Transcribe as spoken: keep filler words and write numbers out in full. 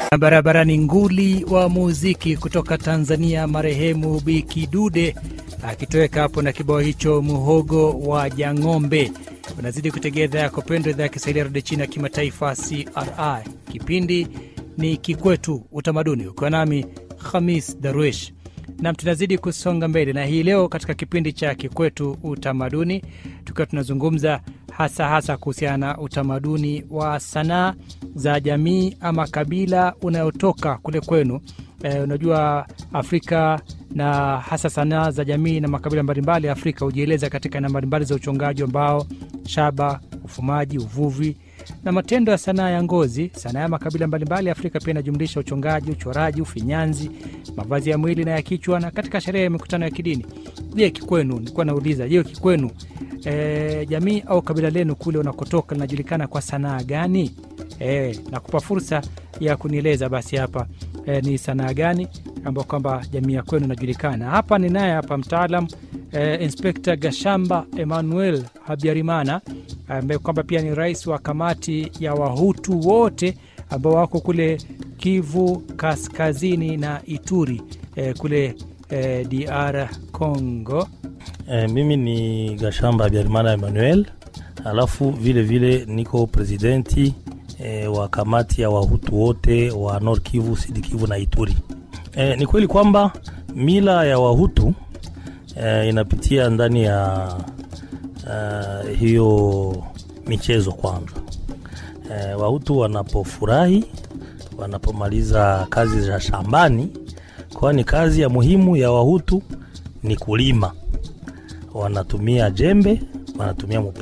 Barabarani nguli wa muziki kutoka Tanzania marehemu Bi Kidude akitoweka hapo na kibao hicho Muhogo wa Jang'ombe. Unazidi kutegea yako pendwa idhaa ya Kiswahili ya Radio China Kimataifa C R I. Kipindi ni Kikwetu Utamaduni, uko nami Khamis Darwish. Na tunazidi kusonga mbele na hii leo katika kipindi cha Kikwetu Utamaduni tukiwa tunazungumza hasa hasa kuhusiana na utamaduni wa sanaa za jamii ama kabila unayotoka kule kwenu. E, unajua Afrika na hasa sanaa za jamii na makabila mbalimbali Afrika hujieleza katika na mbalimbali za uchongaji ambao shaba, ufumaji, uvuvi na matendo ya sanaa ya ngozi. Sanaa ya makabila mbalimbali Afrika pia inajumlisha uchongaji, uchoraji, ufinyanzi, mavazi ya mwili na ya kichwa na katika sherehe ya mikutano ya kidini. Je, kikwenu nilikuwa nauliza, je, kikwenu e, jamii au kabila lenu kule unakotoka linajulikana kwa sanaa gani? Eh, nakupa fursa ya kunieleza basi hapa e, ni sanaa gani ambayo kwamba jamii ya kwenu inajulikana. Hapa ni naye hapa mtaalam e, Inspector Gashamba Emmanuel Habyarimana ambaye kwamba pia ni rais wa kamati ya Wahutu wote ambao wako kule Kivu Kaskazini na Ituri e, kule e, D R Congo. E, mimi ni Gashamba Habyarimana Emmanuel, alafu vile vile niko presidenti e, wa kamati ya Wahutu wote wa Nord Kivu, Sud Kivu na Ituri. E, ni kweli kwamba mila ya Wahutu e, inapitia ndani ya e, hiyo michezo kwanza. E, Wahutu wanapofurahi, wanapomaliza kazi za shambani, kwani kazi ya muhimu ya Wahutu ni kulima. Wanatumia jembe, wanatumia